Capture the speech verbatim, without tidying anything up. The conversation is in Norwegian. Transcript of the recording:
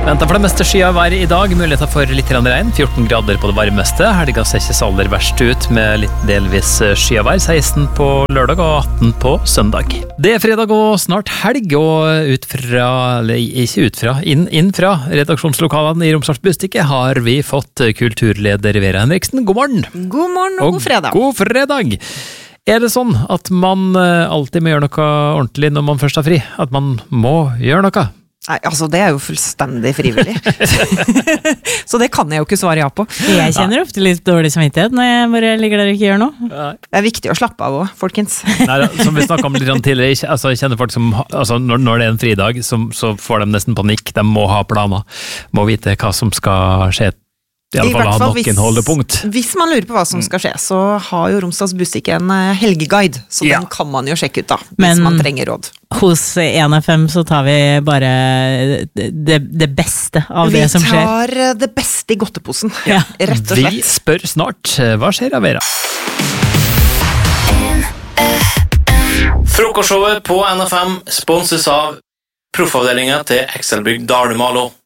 Venter for det meste sky av vær i dag, muligheter for litt regn, fjorten grader på det varmeste. Helga ser ikke så aller verst ut med litt delvis sky av vær, seksten på lørdag og atten på søndag. Det er fredag og snart helg, og ut fra, eller ikke ut fra, inn, inn fra redaksjonslokalene i Romsdals Budstikke har vi fått kulturleder Vera Henriksen. God morgen! God morgen og, og god fredag! God fredag! Er det sånn at man alltid må gjøre noe ordentlig når man først har fri? At man må gjøre noe? Nei, altså det er jo fullstendig frivillig. Så det kan jeg jo ikke svare ja på. Jeg kjenner ofte litt dårlig samvittighet når jeg bare ligger der og ikke gjør noe. Det er viktig å slappe av også, folkens. Nei, som vi snakket om litt tidligere, ikke, altså, jeg kjenner folk som, altså, når, når det er en fridag, så, så får de nesten panikk. De må ha planer, må vite hva som skal skje. I alle fall ha nok en holdepunkt. Hvis man lurer på hva som skal skje, så har jo Romsdals Budstikke en helgeguide, så ja. Den kan man jo sjekke ut da, hvis Men man trenger råd. Hos en F M så tar vi bare det, det beste av vi det som skjer. Vi tar det beste i godteposen, ja. Rett og slett. Vi spør snart, hva skjer av Vera? Frokostshowet på N F M sponses av proffavdelingen til Excelbygg Dalumalo.